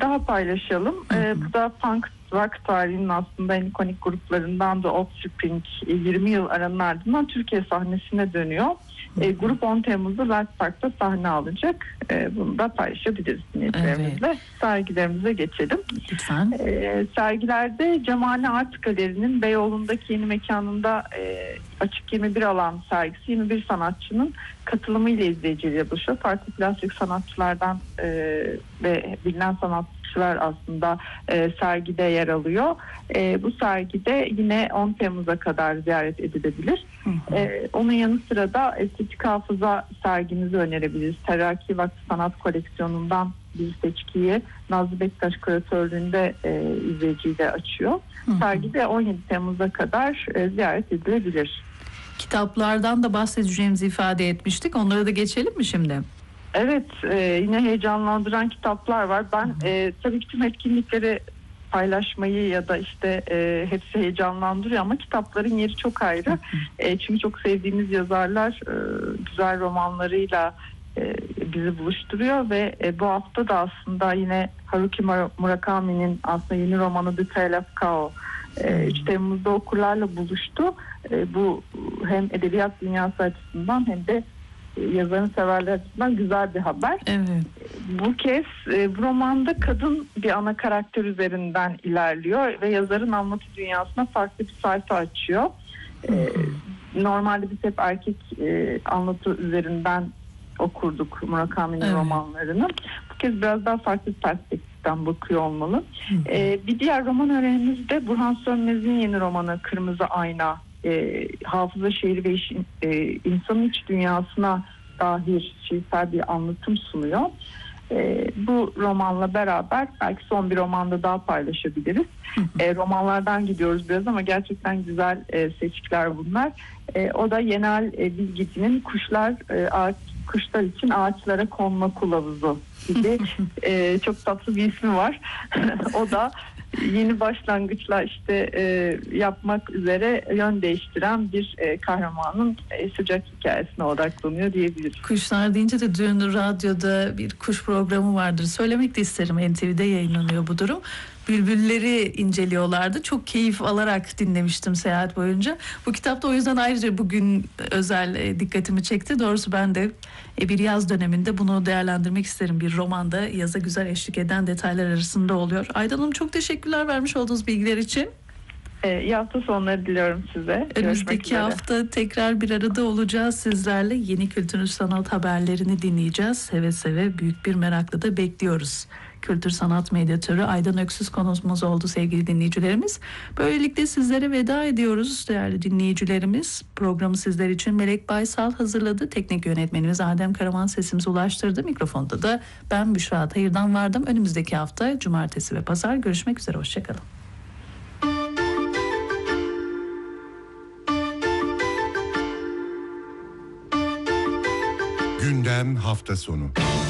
daha paylaşalım. Bu da punk rock tarihinin aslında en ikonik gruplarından The Offspring 20 yıl aranın ardından Türkiye sahnesine dönüyor. Grup 10 Temmuz'da Light Park'ta sahne alacak. Bunu da paylaşabiliriz dinleyicilerimizle. Evet. Sergilerimize geçelim. Lütfen. Sergilerde Cemali Art Galeri'nin Beyoğlu'ndaki yeni mekanında Açık 21 alan sergisi 21 sanatçının katılımıyla izleyiciyle buluşuyor. Farklı plastik sanatçılardan ve bilinen sanatçılar aslında sergide yer alıyor. Bu sergide yine 10 Temmuz'a kadar ziyaret edilebilir. Onun yanı sıra da estetik hafıza sergimizi önerebiliriz. Teraki Vakfı Sanat Koleksiyonu'ndan bir seçkiyi Nazlı Bektaş küratörlüğünde izleyiciyle açıyor. Sergide 17 Temmuz'a kadar ziyaret edilebilir. Kitaplardan da bahsedeceğimizi ifade etmiştik. Onlara da geçelim mi şimdi? Evet, yine heyecanlandıran kitaplar var. Ben tabii ki tüm etkinlikleri paylaşmayı ya da işte hepsi heyecanlandırıyor ama kitapların yeri çok ayrı. Çünkü çok sevdiğimiz yazarlar güzel romanlarıyla bizi buluşturuyor ve bu hafta da aslında yine Haruki Murakami'nin aslında yeni romanı The Tale of Kao 3 Temmuz'da okurlarla buluştu. Bu hem edebiyat dünyası açısından hem de yazarın severler açısından güzel bir haber. Evet. Bu kez bu romanda kadın bir ana karakter üzerinden ilerliyor ve yazarın anlatı dünyasına farklı bir sayfa açıyor. Normalde biz hep erkek anlatı üzerinden okurduk Murakami'nin romanlarını. Bu kez biraz daha farklı bir perspektiften bakıyor olmalı. Bir diğer roman öğrenimiz de Burhan Sönmez'in yeni romanı Kırmızı Ayna. Hafıza şehri ve insanın iç dünyasına dair şiirsel bir anlatım sunuyor. Bu romanla beraber belki son bir romanda daha paylaşabiliriz. Romanlardan gidiyoruz biraz ama gerçekten güzel seçkiler bunlar. O da Yenal Bilgici'nin Kuşlar için Ağaçlara Konma Kılavuzu gibi çok tatlı bir ismi var. O da yeni başlangıçlar işte yapmak üzere yön değiştiren bir kahramanın sıcak hikayesine odaklanıyor diyebiliriz. Kuşlar deyince de dün radyoda bir kuş programı vardır. Söylemek de isterim, NTV'de yayınlanıyor bu durum. Bülbülleri inceliyorlardı. Çok keyif alarak dinlemiştim seyahat boyunca. Bu kitapta o yüzden ayrıca bugün özel dikkatimi çekti. Doğrusu ben de bir yaz döneminde bunu değerlendirmek isterim. Bir romanda yaza güzel eşlik eden detaylar arasında oluyor. Aydan Hanım, çok teşekkürler vermiş olduğunuz bilgiler için. İyi hafta sonları diliyorum size. Önümüzdeki hafta tekrar bir arada olacağız sizlerle. Yeni kültür sanat haberlerini dinleyeceğiz. Seve seve, büyük bir merakla da bekliyoruz. Kültür sanat medyatörü Aydan Öksüz konuğumuz oldu sevgili dinleyicilerimiz. Böylelikle sizlere veda ediyoruz değerli dinleyicilerimiz. Programı sizler için Melek Baysal hazırladı. Teknik yönetmenimiz Adem Karaman sesimizi ulaştırdı. Mikrofonda da ben Büşra Tahir'dan vardım. Önümüzdeki hafta cumartesi ve pazar görüşmek üzere. Hoşçakalın. Gündem hafta sonu.